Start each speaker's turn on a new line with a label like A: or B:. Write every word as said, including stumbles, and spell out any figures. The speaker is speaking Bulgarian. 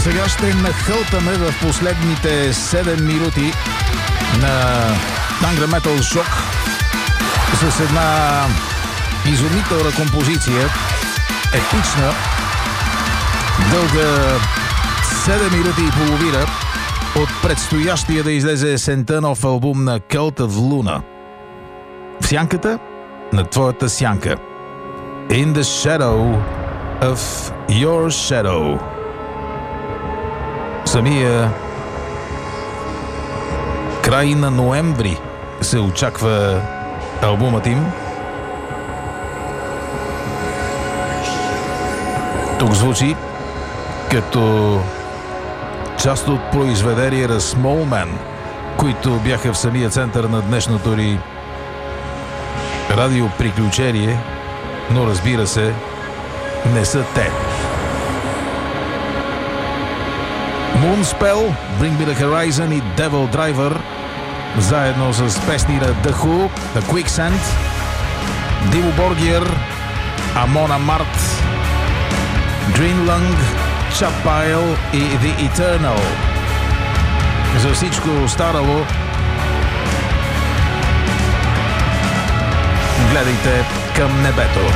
A: Сега ще нахълтаме в последните седем минути на Tangra Metal Shock с една изумителна композиция, епична, дълга седем минути и половина от предстоящия да излезе есента нов албум на Cult of Luna. В сянката на твоята сянка. In the shadow of your shadow. Самия край на ноември се очаква албумът им. Тук звучи като част от произведения на Small Man, които бяха в самия център на днешното ни радиоприключение, но разбира се, не са те. Moonspell, Bring Me The Horizon и Devil Driver, заедно с песни на The Who, The Quicksand, Dimmu Borgir, Amon Amarth, Green Lung, Chapile и The Eternal. За всичко останало гледайте към небето.